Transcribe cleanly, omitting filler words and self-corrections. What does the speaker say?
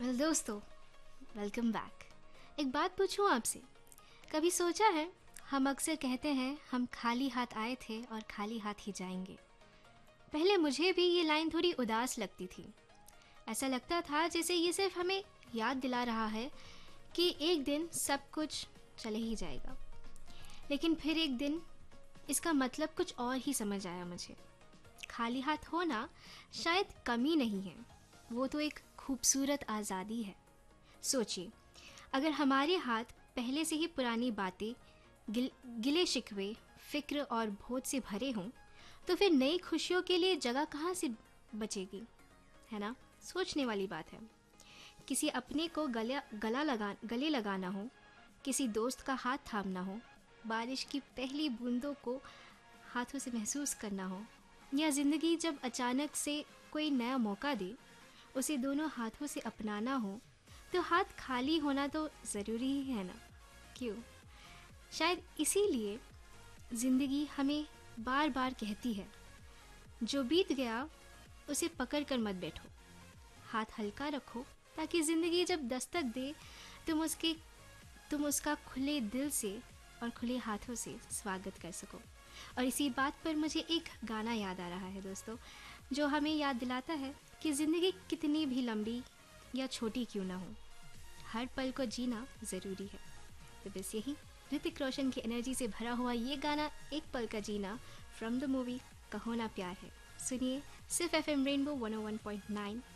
दोस्तों, welcome back. एक बात पूछूं आपसे, कभी सोचा है हम अक्सर कहते हैं हम खाली हाथ आए थे और खाली हाथ ही जाएंगे। पहले मुझे भी ये लाइन थोड़ी उदास लगती थी। ऐसा लगता था जैसे ये सिर्फ हमें याद दिला रहा है कि एक दिन सब कुछ चले ही जाएगा। लेकिन फिर एक दिन इसका मतलब कुछ और ही समझ आया मुझे। खाली हाथ होना शायद कमी नहीं है, वो तो एक खूबसूरत आज़ादी है। सोचिए, अगर हमारे हाथ पहले से ही पुरानी बातें, गिले शिकवे, फिक्र और बोझ से भरे हों, तो फिर नई खुशियों के लिए जगह कहाँ से बचेगी, है ना? सोचने वाली बात है। किसी अपने को गले लगाना हो, किसी दोस्त का हाथ थामना हो, बारिश की पहली बूंदों को हाथों से महसूस करना हो, या ज़िंदगी जब अचानक से कोई नया मौका दे उसे दोनों हाथों से अपनाना हो, तो हाथ खाली होना तो ज़रूरी ही है ना? क्यों? शायद इसीलिए ज़िंदगी हमें बार बार कहती है, जो बीत गया उसे पकड़ कर मत बैठो, हाथ हल्का रखो, ताकि ज़िंदगी जब दस्तक दे तुम उसका खुले दिल से और खुले हाथों से स्वागत कर सको। और इसी बात पर मुझे एक गाना याद आ रहा है दोस्तों, जो हमें याद दिलाता है कि ज़िंदगी कितनी भी लंबी या छोटी क्यों ना हो, हर पल को जीना ज़रूरी है। तो बस यही ऋतिक रोशन की एनर्जी से भरा हुआ ये गाना एक पल का जीना फ्रॉम द मूवी कहो ना प्यार है। सुनिए सिर्फ FM रेनबो 101.9